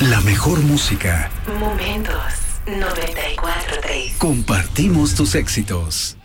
La mejor música. Momentos 94.3. Compartimos tus éxitos.